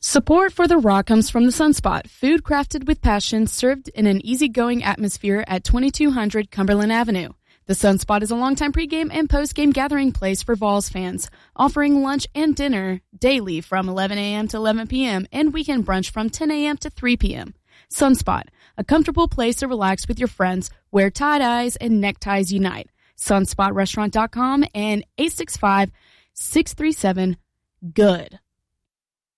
Support for The Raw comes from the Sunspot, food crafted with passion, served in an easygoing atmosphere at 2200 Cumberland Avenue. The Sunspot is a longtime pregame and postgame gathering place for Vols fans, offering lunch and dinner daily from 11 a.m. to 11 p.m. and weekend brunch from 10 a.m. to 3 p.m. Sunspot, a comfortable place to relax with your friends where tie-dyes and neckties unite. SunspotRestaurant.com and 865-637-GOOD.